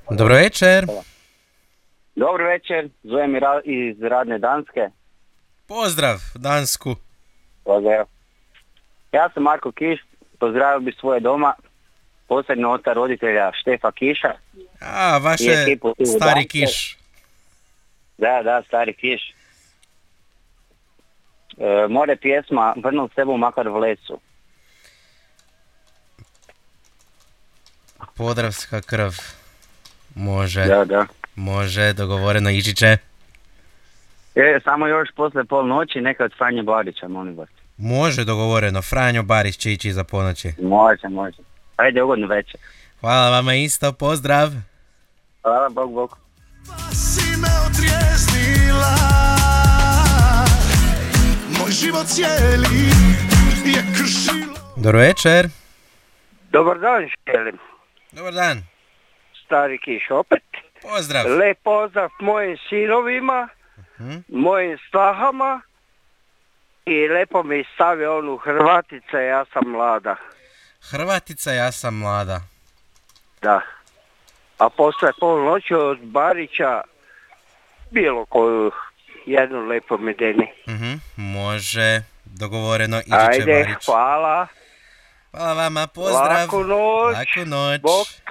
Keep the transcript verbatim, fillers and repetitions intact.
Dobro večer. Dobro večer, zovem ra- iz radne Danske. Pozdrav, Dansku. Pozdrav. Ja sam Marko Kiš, pozdravio bi svoje doma, posebno oca roditelja Štefa Kiša. A, I vaše ekipu tu u stari Danskoj. Kiš. Da, da, stari Kiš. E, more pjesma Vrnul sebu makar v lesu. Podravska krv. Može, Da, da. može, dogovoreno, ići će. E, samo još posle pol noći, neka od Franje Barića, molim vas. Može, dogovoreno, Franjo Barić će ići iza ponoći. Može, može. Ajde, ugodnu večer. Hvala vama isto, pozdrav. Hvala, bog, bog. Si me otrijeznila, moj život cijeli je kršilo. Dobro večer. Dobar dan, želim. Dobar dan. Stari Kiš opet. Pozdrav. Lep pozdrav mojim sinovima, Mhm. mojim stahama i lepo mi stavi onu Hrvatica, ja sam mlada. Hrvatica, ja sam mlada. Da. A posle pol noći od Barića bilo koju jednu lepo medeni. Mhm. Može, dogovoreno, ići će Ajde, Barić. hvala. Hvala vama, pozdrav. Laku noć. Laku noć. Bog